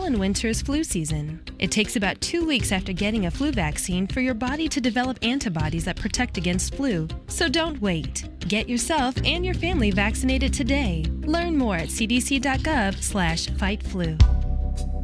fall and winter's flu season. It takes about 2 weeks after getting a flu vaccine for your body to develop antibodies that protect against flu. So don't wait. Get yourself and your family vaccinated today. Learn more at cdc.gov/fightflu.